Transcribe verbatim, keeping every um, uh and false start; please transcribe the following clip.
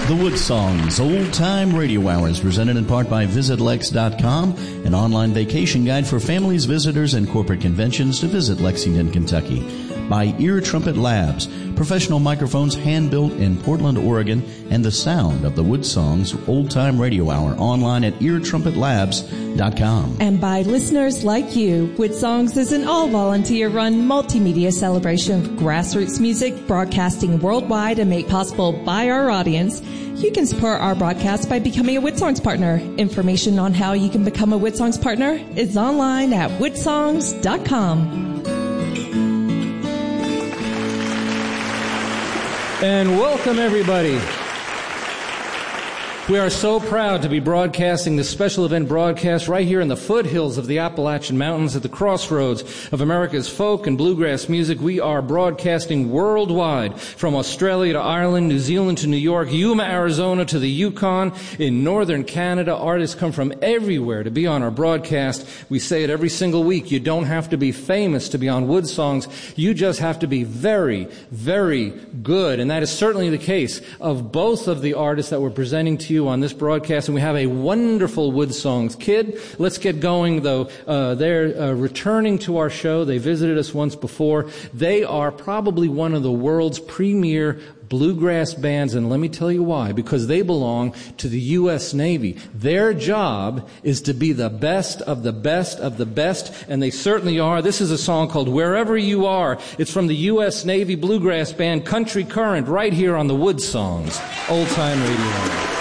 The Wood Songs Old Time Radio Hour is presented in part by Visit Lex dot com, an online vacation guide for families, visitors, and corporate conventions to visit Lexington, Kentucky. By Ear Trumpet Labs, professional microphones hand-built in Portland, Oregon, and the sound of the Wood Songs Old Time Radio Hour online at ear trumpet labs dot com. And by listeners like you, Wood Songs is an all-volunteer-run multimedia celebration of grassroots music broadcasting worldwide and made possible by our audience. You can support our broadcast by becoming a Wood Songs partner. Information on how you can become a Wood Songs partner is online at wood songs dot com. And welcome, everybody. We are so proud to be broadcasting this special event broadcast right here in the foothills of the Appalachian Mountains at the crossroads of America's folk and bluegrass music. We are broadcasting worldwide from Australia to Ireland, New Zealand to New York, Yuma, Arizona to the Yukon. In northern Canada, artists come from everywhere to be on our broadcast. We say it every single week. You don't have to be famous to be on Wood Songs. You just have to be very, very good. And that is certainly the case of both of the artists that we're presenting to you on this broadcast, and we have a wonderful Wood Songs kid. Let's get going, though. Uh, they're uh, returning to our show. They visited us once before. They are probably one of the world's premier bluegrass bands, and let me tell you why. Because they belong to the U S Navy. Their job is to be the best of the best of the best, and they certainly are. This is a song called Wherever You Are. It's from the U S Navy bluegrass band Country Current, right here on the Wood Songs Old Time Radio.